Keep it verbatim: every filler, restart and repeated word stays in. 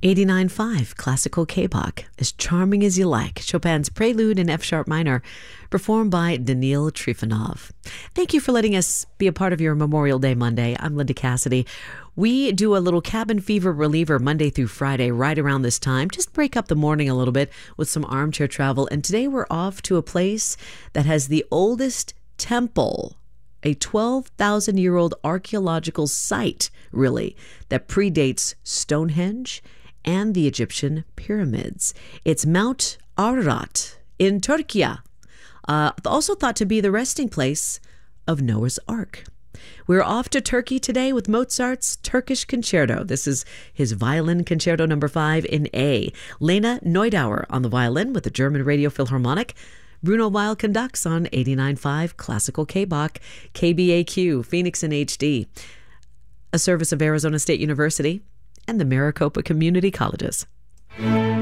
eighty-nine point five Classical K-Bach, As Charming as You Like, Chopin's Prelude in F-sharp minor, performed by Danil Trifonov. Thank you for letting us be a part of your Memorial Day Monday. I'm Linda Cassidy. We do a little cabin fever reliever Monday through Friday right around this time. Just break up the morning a little bit with some armchair travel. And today we're off to a place that has the oldest temple, a twelve thousand year old archaeological site, really, that predates Stonehenge and the Egyptian pyramids. It's Mount Ararat in Turkey, uh, also thought to be the resting place of Noah's Ark. We're off to Turkey today with Mozart's Turkish Concerto. This is his Violin Concerto number five in A. Lena Neudauer on the violin with the German Radio Philharmonic. Bruno Weil conducts on eighty-nine point five Classical K-Bach, K B A Q, Phoenix in H D, a service of Arizona State University and the Maricopa Community Colleges.